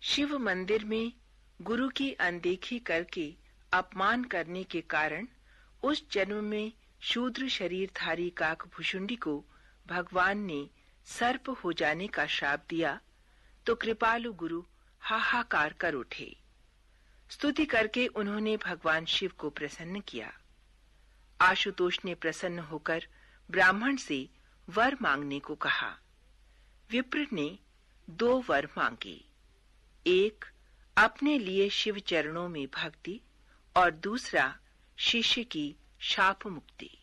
शिव मंदिर में गुरु की अनदेखी करके अपमान करने के कारण उस जन्म में शूद्र शरीरधारी काकभुशुंडी को भगवान ने सर्प हो जाने का श्राप दिया तो कृपालु गुरु हाहाकार कर उठे। स्तुति करके उन्होंने भगवान शिव को प्रसन्न किया। आशुतोष ने प्रसन्न होकर ब्राह्मण से वर मांगने को कहा। विप्र ने 2 वर मांगे, एक अपने लिए शिव चरणों में भक्ति और दूसरा शिष्य की शाप मुक्ति।